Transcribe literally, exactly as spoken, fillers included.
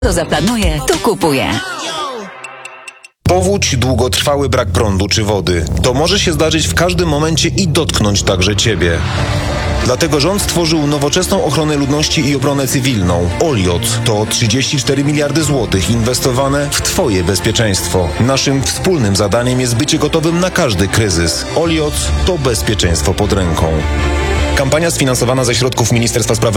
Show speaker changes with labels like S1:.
S1: To zaplanuje, to kupuje.
S2: Powódź, długotrwały brak prądu czy wody. To może się zdarzyć w każdym momencie i dotknąć także Ciebie. Dlatego rząd stworzył nowoczesną ochronę ludności i obronę cywilną. Oliot to trzydzieści cztery miliardy złotych inwestowane w Twoje bezpieczeństwo. Naszym wspólnym zadaniem jest bycie gotowym na każdy kryzys. Oliot to bezpieczeństwo pod ręką. Kampania sfinansowana ze środków Ministerstwa Spraw